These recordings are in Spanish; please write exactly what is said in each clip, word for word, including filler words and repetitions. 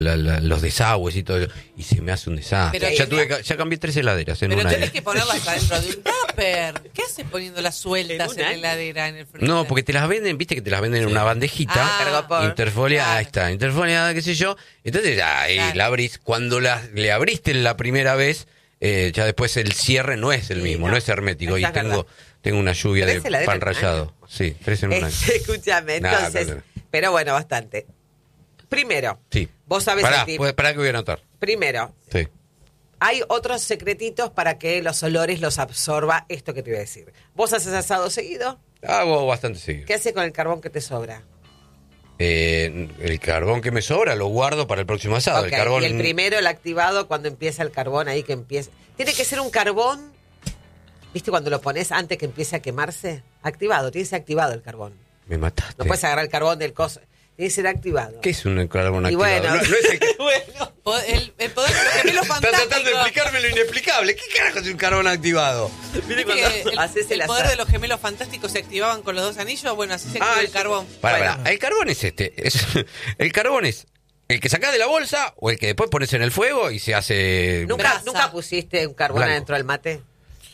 La, la, los desagües y todo eso, y se me hace un desastre. Pero ya ahí, tuve que- ya cambié tres heladeras en Pero un año. tenés que ponerlas adentro de un tupper. ¿Qué haces poniéndolas sueltas ¿En un en la año? heladera, en el freezer? No, porque te las venden, viste que te las venden en una bandejita, Ah, Cargo por- interfoliada, claro. ahí está, interfoliada, qué sé yo. Entonces ya ahí Claro. la abrís. Cuando la, le abriste la primera vez, eh, ya después el cierre no es el Sí, mismo, no. no, es hermético. Esa Y es tengo, verdad. tengo una lluvia Tres de heladeras pan en un rallado. año. Sí, tres en un año. Este, escúchame, Nada, entonces, pero- pero bueno, bastante. Primero, Sí. vos sabés Pará, a ti- pues, pará que voy a anotar. primero, Sí. hay otros secretitos para que los olores los absorba esto que te iba a decir. ¿Vos haces asado seguido? Hago bastante seguido. ¿Qué haces con el carbón que te sobra? Eh, el carbón que me sobra lo guardo para el próximo asado. Ok, El carbón y el primero, el activado, cuando empieza el carbón ahí que empieza. Tiene que ser un carbón, ¿viste cuando lo pones antes que empiece a quemarse? Activado, tiene que ser activado el carbón. me mataste. No puedes agarrar el carbón del coso. Tiene que ser activado. ¿Qué es un carbón Y activado? bueno, No, no es el que... bueno. Po- El, el poder de los gemelos Está tratando de fantásticos. explicarme lo inexplicable. ¿Qué carajo es un carbón activado? ¿Viste ¿Viste cuando que el, haces el el poder asado? de los gemelos fantásticos se activaban con los dos anillos? Bueno, así se activa Ah, el eso- carbón. Para, Bueno. para. El carbón es este. Es, el carbón es el que sacás de la bolsa o el que después pones en el fuego y se hace... ¿Nunca, Brasa. ¿Nunca pusiste un carbón Blanco. adentro del mate?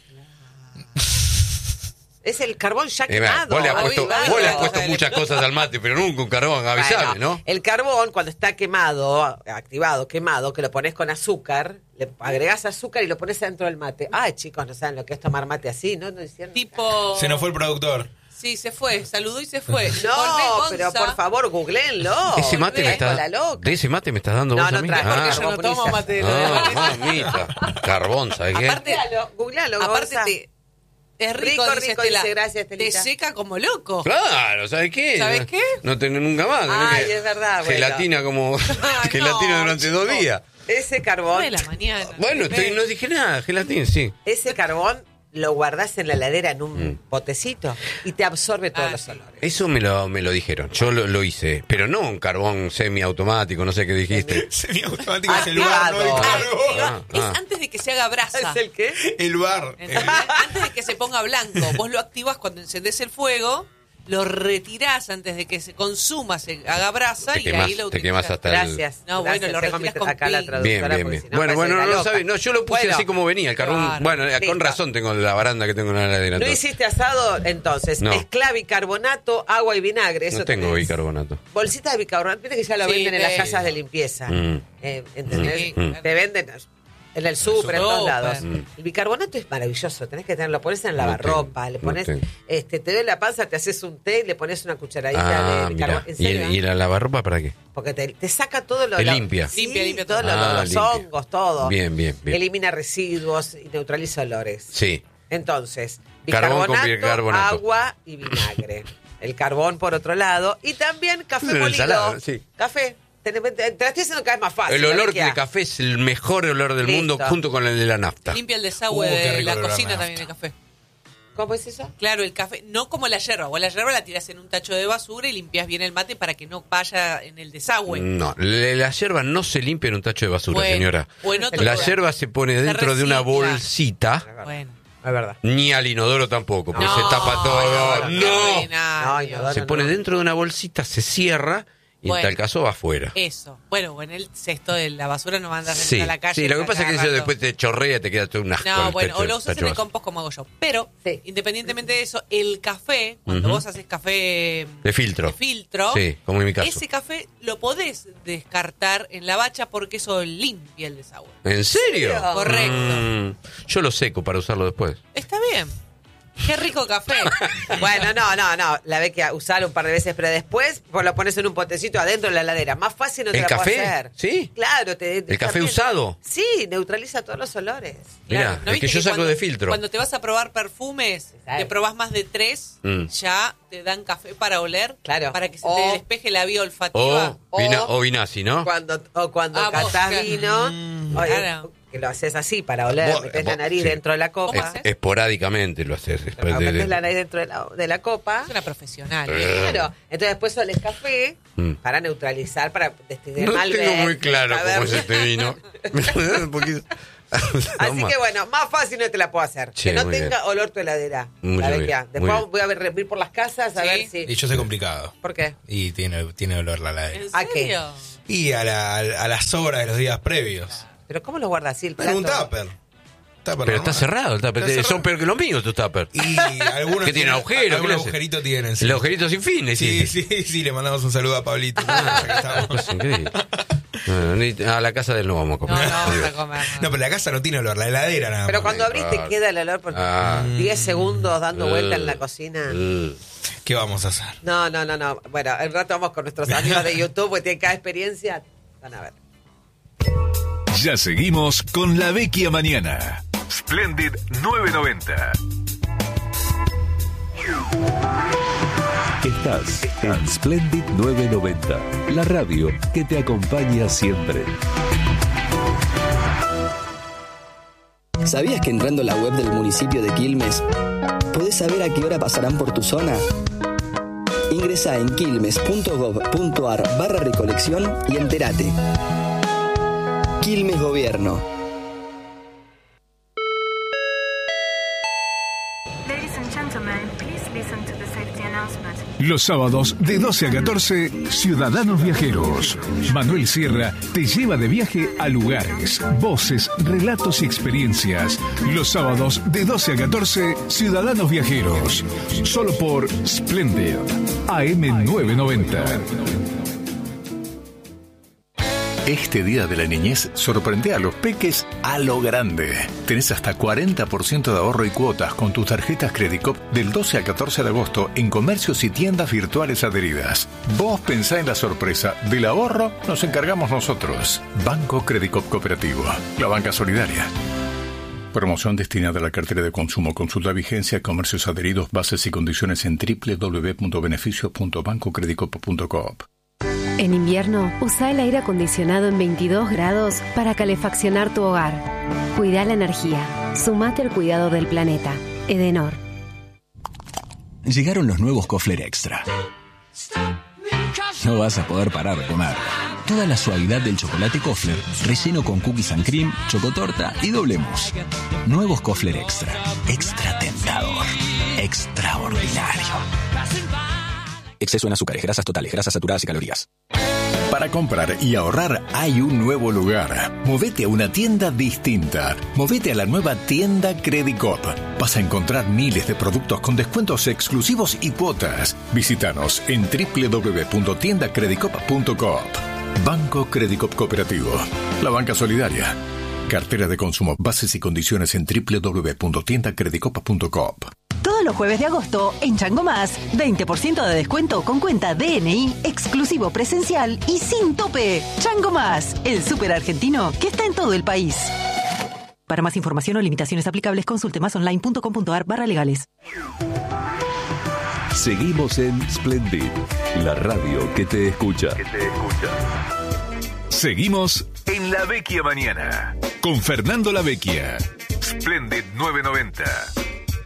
Es el carbón ya Eh, mira, quemado. vos le has puesto, avivado. vos le has puesto Dale. muchas cosas al mate, pero nunca un carbón, avisame, Bueno, ¿no? el carbón, cuando está quemado, activado, quemado, que lo pones con azúcar, le agregás azúcar y lo pones adentro del mate. Ay, chicos, no saben lo que es tomar mate así, ¿no? No hicieron. Tipo... Se nos fue el productor. Sí, se fue. Saludó y se fue. No, Volvé, pero Gonza. por favor, googleenlo. Ese mate me Traigo está... la loca. ¿De ese mate me estás dando No, vos no a mí? traje, Ah, Porque yo no tomo mate de la ah, mamita. Carbón, ¿sabes qué? Aparte- Googlealo, googlealo, Aparte Gonza. te... Es rico, Rico, dice rico, Estela. dice, gracias, Te Estelita. seca como loco. Claro, ¿sabes qué? ¿Sabes qué? No tener nunca más. tenés Ay, que- es verdad, bueno. Gelatina como... Ay, gelatina no, durante chico. dos días. Ese carbón, nueve de la mañana. Bueno, estoy, no dije nada, gelatina, sí. ese carbón lo guardás en la heladera en un Mm. botecito y te absorbe todos Ah, los sí. olores. Eso me lo, me lo dijeron, yo lo, lo hice, pero no un carbón semiautomático, no sé qué dijiste. Semiautomático es el bar, no el Activado. carbón. Ah, Es ah. antes de que se haga brasa. ¿Es el qué? El bar. ¿Entendés? Antes de que se ponga blanco. Vos lo activas cuando encendés el fuego, lo retirás antes de que se consuma, se haga brasa Te y quemás- ahí lo te utilizás. quemás hasta el... Gracias. No, bueno, gracias. lo Tengo mi- retiras con acá la pin. traductora. Bien, bien, porque bien. si no Bueno, parece bueno, una no lo loca. sabía. No, yo lo puse Bueno, así como venía. El carbón. Claro. Bueno, eh, con Listo. razón tengo la baranda que tengo en la heladera. ¿No entonces. hiciste asado? Entonces, No. mezclá bicarbonato, agua y vinagre. Eso No tengo tenés. bicarbonato. Bolsitas de bicarbonato, viste que ya lo Sí, venden en las de- casas de limpieza. Mm. Eh, ¿Entendés? Sí, Mm. claro. Te venden en el súper, en todos súper. lados. Mm. El bicarbonato es maravilloso, tenés que tenerlo, lo pones en No lavarropa, tengo, le no pones, tengo. este, te duele la panza, te haces un té y le pones una cucharadita Ah, de mira. bicarbonato. ¿En ¿Y, serio? el- ¿Y la lavarropa para qué? Porque te, te saca todo lo Te lo- limpia. Sí, Limpia, limpia todos todo. los, Ah, los limpia. hongos, todo. Bien, bien, bien. Elimina residuos y neutraliza olores. Sí. Entonces, Carbón con bicarbonato, bicarbonato. agua y vinagre. El carbón por otro lado. Y también café Eso es molido. ensalada, sí. Café. Te, te, te la estoy haciendo cada vez más fácil. El olor Alicia. del café es el mejor olor del Listo. mundo junto con el de la nafta. Limpia el desagüe Uh, qué de rico la olor a cocina nafta. también el café. ¿Cómo es eso? Claro, el café, no como la yerba. Vos la yerba la tirás en un tacho de basura y limpias bien el mate para que no vaya en el desagüe. No, le- la yerba no se limpia en un tacho de basura, Bueno, señora. bueno, la todo. yerba se pone dentro de una recicla. bolsita, Bueno. Es verdad. ni al inodoro tampoco, porque No, se tapa todo. no, No, qué No, ordinario. inodoro. se pone dentro de una bolsita, se cierra y Bueno. en tal caso va afuera. Eso. Bueno, o en el cesto de la basura no va a andar Sí, a la calle. sí, lo que pasa es que eso agarrando. después te chorrea, te queda todo un asco. No, el bueno, tacho- o lo usas tacho en el vaso. compost como hago yo. Pero, Sí. independientemente de eso, el café, cuando Ujú. vos haces café De filtro. de filtro, Sí, como en mi caso. ese café lo podés descartar en la bacha porque eso limpia el desagüe. ¿En serio? serio? Correcto. Mm, yo lo seco para usarlo después. Está bien. Qué rico café. Bueno, no, no, no. La ve que usar un par de veces, pero después pues, lo pones en un potecito adentro de la heladera. Más fácil no te ¿El la puedo café? hacer. ¿Sí? Claro. Te, te- ¿El café también- usado? Sí, neutraliza todos los olores. Mirá, ¿no el que viste yo saco cuando- de filtro. Cuando te vas a probar perfumes, ¿Sabes? te probás más de tres, Mm. ya te dan café para oler. Claro. Para que se O- te despeje la vía olfativa. O, vina, O- o vinasi, ¿no? Cuando, o cuando Ah, vos, catás claro. vino, Mm. oye, Claro. que lo haces así para oler, Vos- metés la vos- nariz sí. dentro de la ¿Cómo copa. haces? Esporádicamente lo haces. después No, de- metés la nariz dentro de la, de la copa. Es una profesional. Eh. ¿eh? Claro. Entonces después olés café Mm. para neutralizar, para distinguir No Malbec, tengo muy claro cómo es Cabernet. este vino. Un poquito. Así que bueno, más fácil no te la puedo hacer. Sí, que no muy tenga bien. olor tu heladera. Muy la bien, vecchia. muy Después bien. voy a ver, ir por las casas a Sí. ver si... Y yo soy complicado. ¿Por qué? Y tiene, tiene olor la heladera. ¿En ¿A qué? serio? Y a, la, a las horas de los días previos. ¿Pero cómo lo guardas así el Pero un plato? tupper. Tupper Pero normal. está cerrado el tupper. Está cerrado. Son peor que los míos tus tuppers. Y algunos ¿Qué tiene agujero? ¿Qué Algún le hace? agujerito tienen. Sí. El agujerito sin fin, Sí, decís. sí, sí, le mandamos un saludo a Pablito. Ya que estamos. Cosa increíble. No, ni- a la casa de él no vamos a No, comer. no vamos a comer. No, pero la casa no tiene olor, la heladera nada Pero más. cuando abrís te Ah. queda el olor por Ah. diez segundos dando Eh. vuelta en la cocina. Mm. ¿Qué vamos a hacer? No, no, no, no. Bueno, al rato vamos con nuestros amigos de YouTube porque tienen cada experiencia. Van a ver. Ya seguimos con La Vecchia Mañana. Splendid novecientos noventa. Estás en Splendid novecientos noventa, la radio que te acompaña siempre. ¿Sabías que entrando a la web del municipio de Quilmes podés saber a qué hora pasarán por tu zona? Ingresá en quilmes.gov.ar barra recolección y entérate. Quilmes Gobierno. Ladies and gentlemen, please listen to the safety announcement. Los sábados de doce a catorce, Ciudadanos Viajeros. Manuel Sierra te lleva de viaje a lugares, voces, relatos y experiencias. Los sábados de doce a catorce, Ciudadanos Viajeros. Solo por Splendid, A M novecientos noventa. Este día de la niñez sorprende a los peques a lo grande. Tenés hasta cuarenta por ciento de ahorro y cuotas con tus tarjetas Credicop del doce al catorce de agosto en comercios y tiendas virtuales adheridas. Vos pensá en la sorpresa. Del ahorro nos encargamos nosotros. Banco Credicop Cooperativo. La banca solidaria. Promoción destinada a la cartera de consumo. Consulta vigencia, comercios adheridos, bases y condiciones en doble u doble u doble u punto beneficios punto banco credicop punto coop. En invierno, usa el aire acondicionado en veintidós grados para calefaccionar tu hogar. Cuida la energía. Sumate al cuidado del planeta. Edenor. Llegaron los nuevos Kofler Extra. No vas a poder parar de comer. Toda la suavidad del chocolate Kofler, relleno con cookies and cream, chocotorta y doble mousse. Nuevos Kofler Extra. Extra tentador. Extraordinario. Exceso en azúcares, grasas totales, grasas saturadas y calorías. Para comprar y ahorrar hay un nuevo lugar. Movete a una tienda distinta. Movete a la nueva tienda Credicop. Vas a encontrar miles de productos con descuentos exclusivos y cuotas. Visítanos en doble u doble u doble u punto tienda credicop punto coop. Banco Credicop Cooperativo. La banca solidaria. Cartera de consumo. Bases y condiciones en doble u doble u doble u punto tienda credicop punto coop. Todos los jueves de agosto, en Chango Más, veinte por ciento de descuento con cuenta D N I, exclusivo presencial y sin tope. Chango Más, el súper argentino que está en todo el país. Para más información o limitaciones aplicables, consulte másonline.com.ar barra legales. Seguimos en Splendid, la radio que te escucha. Que te escucha. Seguimos en La Vecchia Mañana con Fernando La Vecchia. Splendid novecientos noventa.